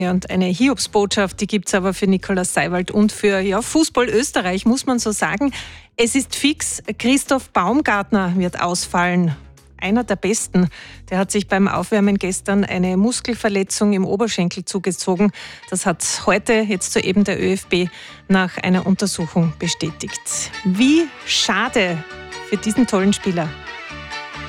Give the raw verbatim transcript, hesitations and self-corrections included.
Ja, und eine Hiobsbotschaft, die gibt es aber für Nikolaus Seiwald und für ja, Fußball Österreich, muss man so sagen. Es ist fix, Christoph Baumgartner wird ausfallen. Einer der Besten. Der hat sich beim Aufwärmen gestern eine Muskelverletzung im Oberschenkel zugezogen. Das hat heute jetzt soeben der ÖFB nach einer Untersuchung bestätigt. Wie schade für diesen tollen Spieler.